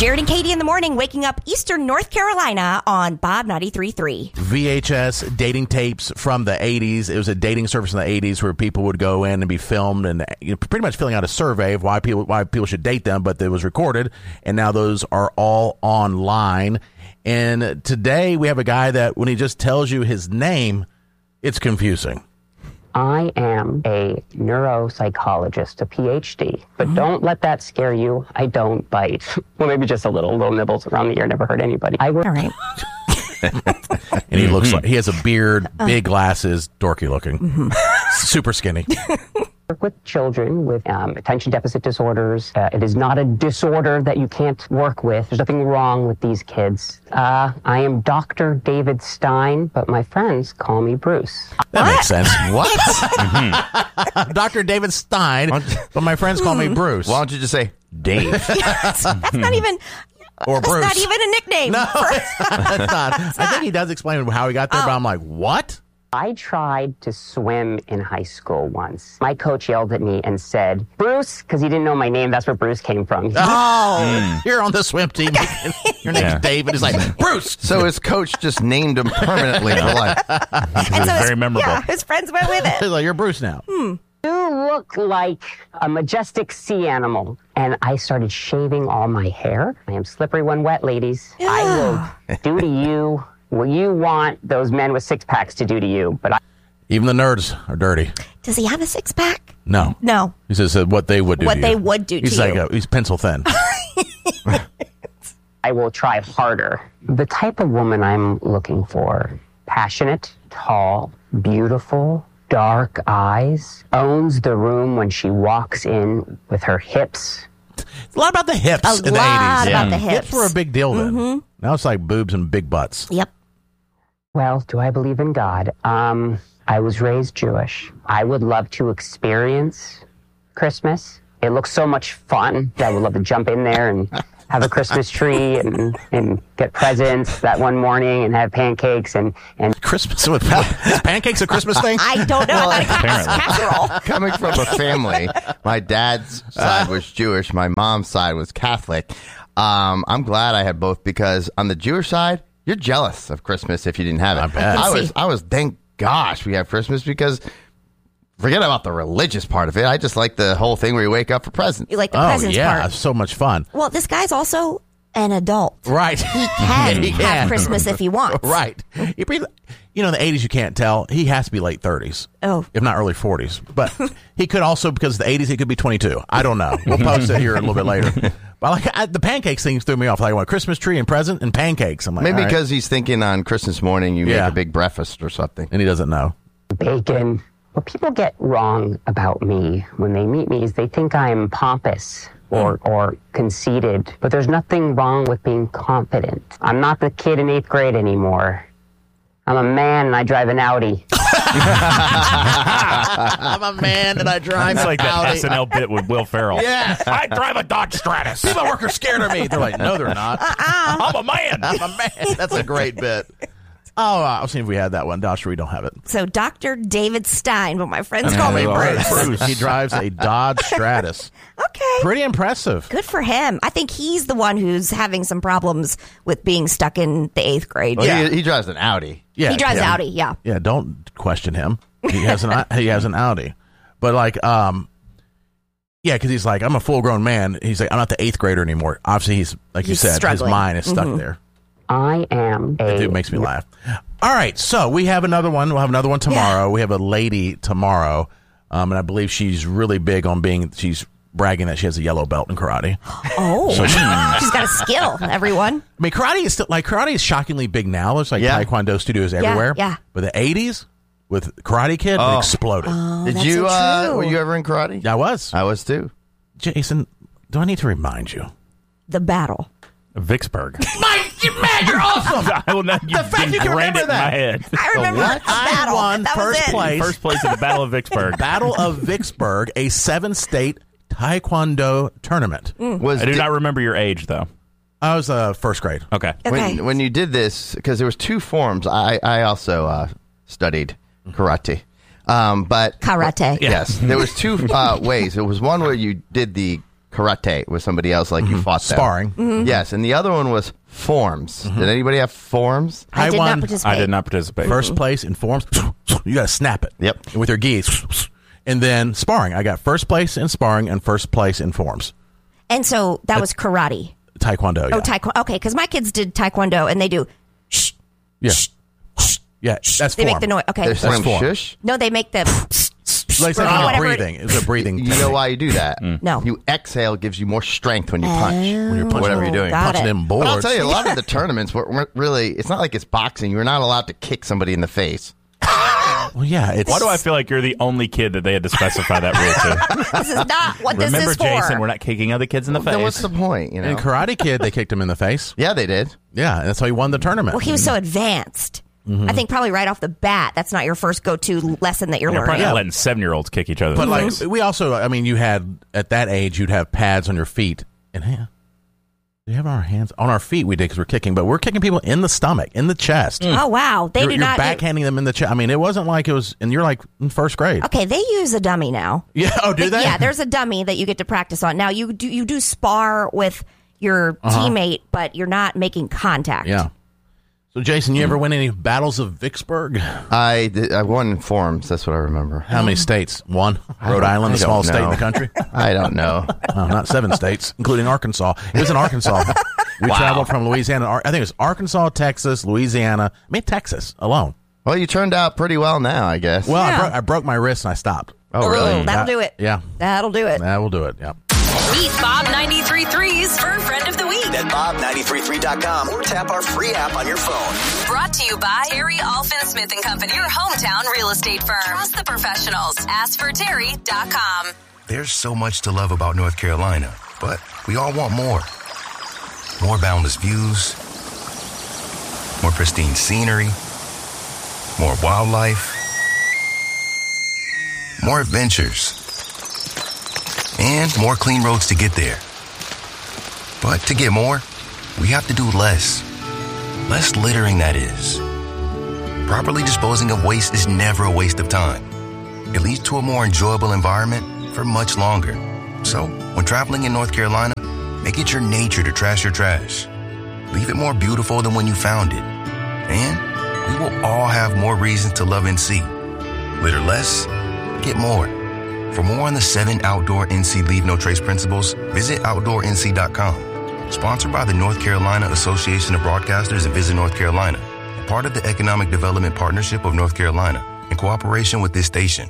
Jared and Katie in the morning, waking up Eastern North Carolina on Bob 93.3. VHS dating tapes from the 80s. It was a dating service in the 80s where people would go in and be filmed and pretty much filling out a survey of why people should date them, but it was recorded, and now those are all online. And today we have a guy that when he just tells you his name, it's confusing. I am a neuropsychologist, a PhD, but don't let that scare you. I don't bite. Well, maybe just a little nibbles around the ear. Never hurt anybody. All right. And he looks like he has a beard, big glasses, dorky looking, super skinny. Work with children with attention deficit disorders. It is not a disorder that you can't work with. There's nothing wrong with these kids. I am Dr. David Stein, but my friends call me Bruce. That makes sense. What? Dr. David Stein, but my friends call me Bruce. Why don't you just say Dave? That's not even... Or That's Bruce. not even a nickname. No, it's not. I think he does explain how he got there, but I'm like, what? I tried to swim in high school once. My coach yelled at me and said, Bruce, because he didn't know my name. That's where Bruce came from. You're on the swim team. Your name's David. He's like, Bruce. So his coach just named him permanently for life. And so very memorable. Yeah, his friends went with it. He's like, you're Bruce now. You look like a majestic sea animal. And I started shaving all my hair. I am slippery when wet, ladies. I will do to you what you want those men with six packs to do to you. But Even the nerds are dirty. Does he have a six-pack? No. No. He says what they would do What to they you. would do to He's you. like, he's pencil thin. I will try harder. The type of woman I'm looking for, passionate, tall, beautiful, dark eyes, owns the room when she walks in with her hips. A lot about the hips in the 80s. About the hips. Hips were a big deal then. Now it's like boobs and big butts. Yep. Well, do I believe in God? I was raised Jewish. I would love to experience Christmas. It looks so much fun that I would love to jump in there and have a Christmas tree and get presents that one morning and have pancakes and Christmas with is pancakes a Christmas thing? I don't know. I thought it was casserole. Coming from a family, my dad's side was Jewish, my mom's side was Catholic. I'm glad I had both because on the Jewish side, you're jealous of Christmas if you didn't have it. I bet. I was thank gosh we have Christmas because forget about the religious part of it. I just like the whole thing where you wake up for presents. You like the presents yeah, part. so much fun. Well, this guy's also an adult. Right. He can have Christmas if he wants. Right. You know, in the 80s, you can't tell. He has to be late 30s. Oh. If not early 40s. But he could also, because of the 80s, he could be 22. I don't know. We'll post it here a little bit later. But the pancakes thing threw me off. Like, I want Christmas tree and present and pancakes. I'm like, Maybe all right. because he's thinking on Christmas morning you make a big breakfast or something. And he doesn't know. bacon. What people get wrong about me when they meet me is they think I'm pompous or conceited, but there's nothing wrong with being confident. I'm not the kid in 8th grade anymore. I'm a man and I drive an Audi. I'm a man and I drive It's an like that Audi. SNL bit with Will Ferrell. Yeah. I drive a Dodge Stratus. People at work are scared of me. They're like, no, they're not. I'm a man. I'm a man. That's a great bit. Oh, I'll see if we had that one. Josh, we don't have it. So Dr. David Stein, but my friends call me Bruce. He drives a Dodge Stratus. Okay. Pretty impressive. Good for him. I think he's the one who's having some problems with being stuck in the 8th grade. Well, he drives an Audi. Yeah, He drives Audi, yeah. Yeah, don't question him. He has an Audi. But like, yeah, because he's like, I'm a full grown man. He's like, I'm not the 8th grader anymore. Obviously, he's like you He's said, struggling. his mind is stuck there. I am That dude makes me laugh. All right, so we have another one. We'll have another one tomorrow. We have a lady tomorrow, and I believe she's really big on she's bragging that she has a yellow belt in karate. Oh, she's got a skill, everyone. I mean, karate is shockingly big now. There's like Taekwondo studios everywhere. Yeah. But the 80s with Karate Kid it exploded. Did that's you? so true. Were you ever in karate? I was. I was too. Jason, do I need to remind you? The battle. Vicksburg. Man, you're awesome. I will not. The fact you can ingrained remember it in that. my head. I remember the I battle. won That was first it. place. First place at the Battle of Vicksburg. Battle of Vicksburg, a 7-state Taekwondo tournament. Was I do not remember your age, though. I was first grade. Okay. Okay. when you did this, because there was 2 forms. I also studied karate, but Karate. yes, there was 2 ways. There was one where you did the karate with somebody else, like you fought them. Sparring. Yes, and the other one was forms. Did anybody have forms? I did not won. participate. I did not participate. First place in forms. You got to snap it. Yep. And with your geese. And then sparring. I got first place in sparring and first place in forms. And so that was karate. Taekwondo. Yeah. Oh, taekwondo. Okay, because my kids did taekwondo, and they do shh. Yeah. Shh. Yeah, that's They form. make the noise. Okay. There's some form. shush. No, they make the. Like or you're whatever. breathing. It's a breathing You know technique. why you do that? No. You exhale gives you more strength when you punch. When you're punching, Whatever you're doing. Got punching it. them boards. But I'll tell you, a lot of the tournaments weren't really. It's not like it's boxing. You're not allowed to kick somebody in the face. Well, yeah. It's, Why do I feel like you're the only kid that they had to specify that rule to? This is not what this Remember, is for. Jason, we're not kicking other kids in the face. Then what's the point? You know. In Karate Kid, they kicked him in the face. Yeah, they did. Yeah, and that's how he won the tournament. Well, he was so advanced. I think probably right off the bat, that's not your first go-to lesson that you're They're probably learning. not letting 7-year-olds kick each other. But in the like face. we also, I mean, you had at that age, you'd have pads on your feet, and do you have our hands on our feet? We did because we're kicking, but we're kicking people in the stomach, in the chest. Oh wow, they You're do not. backhanding them in the chest. I mean, it wasn't like it was, and you're like in first grade. Okay, they use a dummy now. Yeah. Oh, do they? Yeah, there's a dummy that you get to practice on. Now you do spar with your teammate, but you're not making contact. Yeah. So, Jason, you ever win any battles of Vicksburg? I won in forms. That's what I remember. How many states? One. Rhode Island, I the smallest don't state in know. the country. I don't know. Oh, not 7 states, including Arkansas. It was in Arkansas. We traveled from Louisiana. I think it was Arkansas, Texas, Louisiana. I mean, Texas alone. Well, you turned out pretty well now, I guess. Well, Yeah. I broke my wrist and I stopped. oh, really? That'll do it. Yeah. That'll do it. That will do it. Yeah. Meet Bob 93.3's Fur Friend of the Week. At Bob933.com or tap our free app on your phone. Brought to you by Terry Alfin Smith & Company, your hometown real estate firm. Trust the professionals. AskForTerry.com. There's so much to love about North Carolina, but we all want more. More boundless views, more pristine scenery, more wildlife, more adventures, and more clean roads to get there. But to get more, we have to do less. Less littering, that is. Properly disposing of waste is never a waste of time. It leads to a more enjoyable environment for much longer. So, when traveling in North Carolina, make it your nature to trash your trash. Leave it more beautiful than when you found it. And we will all have more reasons to love NC. Litter less, get more. For more on the 7 outdoor NC Leave No Trace principles, visit OutdoorNC.com. Sponsored by the North Carolina Association of Broadcasters and Visit North Carolina. Part of the Economic Development Partnership of North Carolina, in cooperation with this station.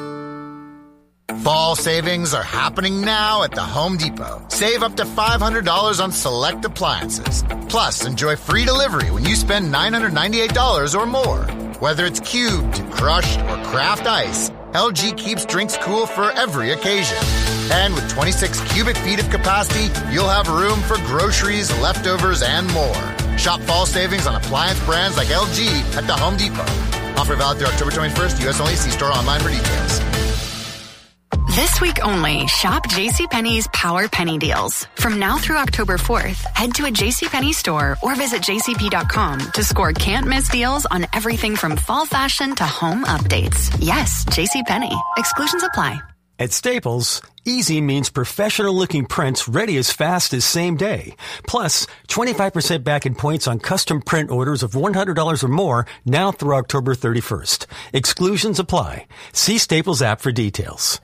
Fall savings are happening now at the Home Depot. Save up to $500 on select appliances. Plus, enjoy free delivery when you spend $998 or more. Whether it's cubed, crushed, or craft ice, LG keeps drinks cool for every occasion. And with 26 cubic feet of capacity, you'll have room for groceries, leftovers, and more. Shop fall savings on appliance brands like LG at the Home Depot. Offer valid through October 21st, U.S. only. See store online for details. This week only, shop JCPenney's Power Penny Deals. From now through October 4th, head to a JCPenney store or visit jcp.com to score can't-miss deals on everything from fall fashion to home updates. Yes, JCPenney. Exclusions apply. At Staples, easy means professional-looking prints ready as fast as same day. Plus, 25% back in points on custom print orders of $100 or more now through October 31st. Exclusions apply. See Staples app for details.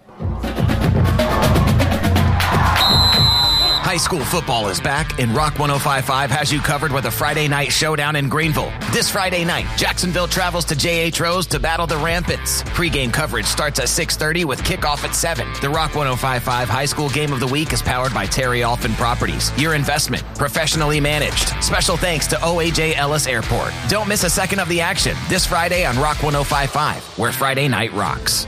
High school football is back, and Rock 105.5 has you covered with a Friday night showdown in Greenville. This Friday night, Jacksonville travels to J.H. Rose to battle the Rampants. Pre-game coverage starts at 6:30 with kickoff at 7. The Rock 105.5 High School Game of the Week is powered by Terry Alfin Properties. Your investment, professionally managed. Special thanks to OAJ Ellis Airport. Don't miss a second of the action this Friday on Rock 105.5, where Friday night rocks.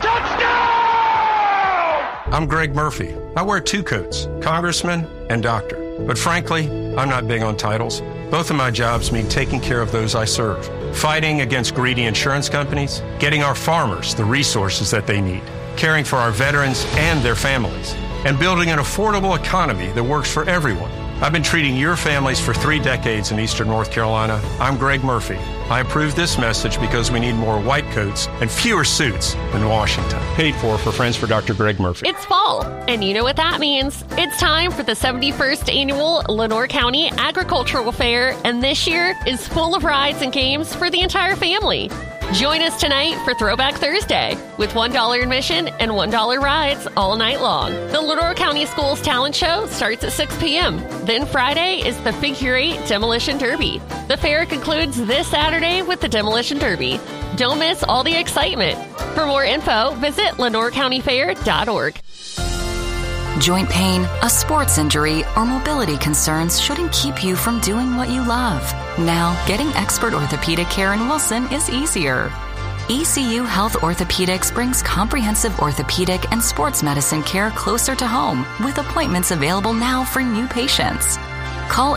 I'm Greg Murphy. I wear 2 coats, congressman and doctor. But frankly, I'm not big on titles. Both of my jobs mean taking care of those I serve, fighting against greedy insurance companies, getting our farmers the resources that they need, caring for our veterans and their families, and building an affordable economy that works for everyone. I've been treating your families for 3 decades in Eastern North Carolina. I'm Greg Murphy. I approve this message because we need more white coats and fewer suits in Washington. Paid for Friends for Dr. Greg Murphy. It's fall, and you know what that means. It's time for the 71st Annual Lenoir County Agricultural Fair, and this year is full of rides and games for the entire family. Join us tonight for Throwback Thursday with $1 admission and $1 rides all night long. The Lenoir County Schools Talent Show starts at 6 p.m. Then Friday is the Figure 8 Demolition Derby. The fair concludes this Saturday with the Demolition Derby. Don't miss all the excitement. For more info, visit LenoirCountyFair.org. Joint pain, a sports injury, or mobility concerns shouldn't keep you from doing what you love. Now, getting expert orthopedic care in Wilson is easier. ECU Health Orthopedics brings comprehensive orthopedic and sports medicine care closer to home, with appointments available now for new patients. Call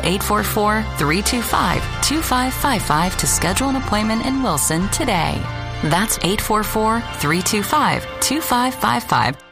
844-325-2555 to schedule an appointment in Wilson today. That's 844-325-2555